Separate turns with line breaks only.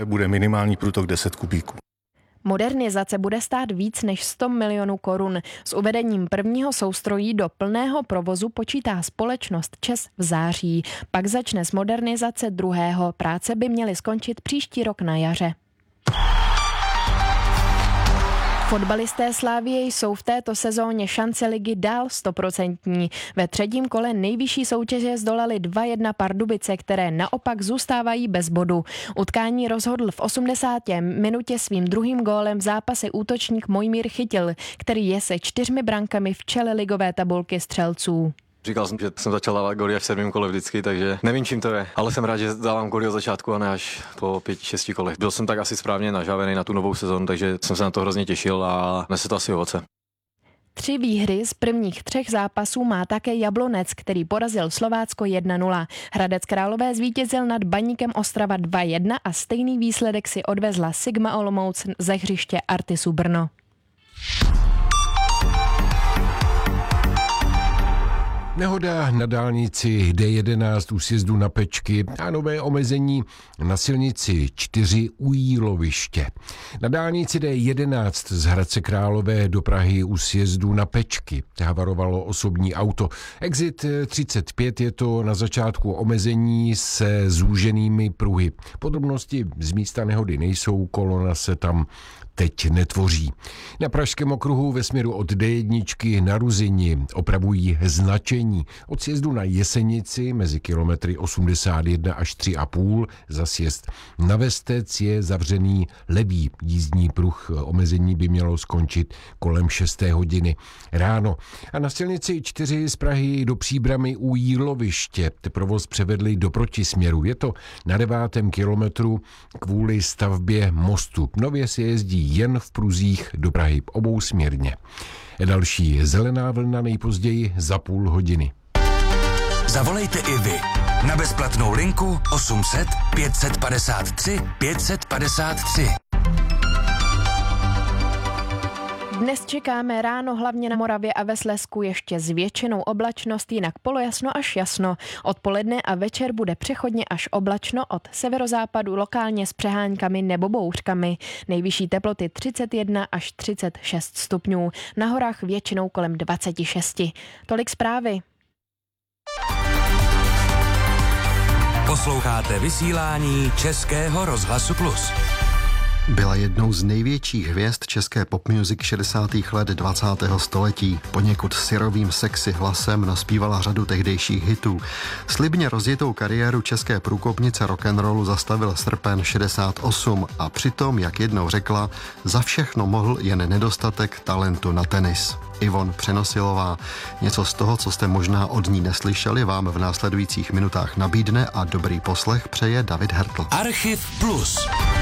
Bude minimální průtok 10 kubíků.
Modernizace bude stát víc než 100 milionů korun. S uvedením prvního soustrojí do plného provozu počítá společnost ČEZ v září. Pak začne s modernizace druhého. Práce by měly skončit příští rok na jaře. Fotbalisté Slavie jsou v této sezóně šance ligy dál 100%. Ve třetím kole nejvyšší soutěže zdolali 2-1 Pardubice, které naopak zůstávají bez bodu. Utkání rozhodl v 80. minutě svým druhým gólem v zápase útočník Mojmír Chytil, který je se 4 brankami v čele ligové tabulky střelců.
Říkal jsem, že jsem začal dávat góly v 7. kole vždycky, takže nevím, čím to je. Ale jsem rád, že dávám góly od začátku a ne až po 5-6 kolech. Byl jsem tak asi správně nažávený na tu novou sezonu, takže jsem se na to hrozně těšil a nese to asi ovoce.
3 výhry z prvních 3 zápasů má také Jablonec, který porazil Slovácko 1-0. Hradec Králové zvítězil nad Baníkem Ostrava 2-1 a stejný výsledek si odvezla Sigma Olomouc ze hřiště Artisu Brno.
Nehoda na dálnici D11 u sjezdu na Pečky a nové omezení na silnici 4 u Jíloviště. Na dálnici D11 z Hradce Králové do Prahy u sjezdu na Pečky havarovalo osobní auto. Exit 35 je to na začátku omezení se zúženými pruhy. Podrobnosti z místa nehody nejsou, kolona se tam teď netvoří. Na Pražském okruhu ve směru od D1 na Ruzini opravují značení. Od sjezdu na Jesenici mezi kilometry 81 až 3,5 za sjezd na Vestec je zavřený levý jízdní pruh. Omezení by mělo skončit kolem 6. hodiny ráno. A na silnici 4 z Prahy do Příbramy u Jíloviště provoz převedli do protisměru. Je to na 9. kilometru kvůli stavbě mostu. Nově se jezdí jen v pruzích do Prahy obousměrně. Další zelená vlna nejpozději za půl hodiny.
Zavolejte i vy na bezplatnou linku 800 553 553.
Dnes čekáme ráno hlavně na Moravě a ve Slezsku ještě s většinou oblačnost, jinak polojasno až jasno. Odpoledne a večer bude přechodně až oblačno, od severozápadu lokálně s přeháňkami nebo bouřkami. Nejvyšší teploty 31 až 36 stupňů. Na horách většinou kolem 26. Tolik zprávy.
Posloucháte vysílání Českého rozhlasu Plus.
Byla jednou z největších hvězd české popmuzic 60. let 20. století. Poněkud syrovým sexy hlasem naspívala řadu tehdejších hitů. Slibně rozjetou kariéru české průkopnice rock'n'rollu zastavil srpen 68 a přitom, jak jednou řekla, za všechno mohl jen nedostatek talentu na tenis. Ivon Přenosilová. Něco z toho, co jste možná od ní neslyšeli, vám v následujících minutách nabídne a dobrý poslech přeje David Hertl.
Archiv Plus.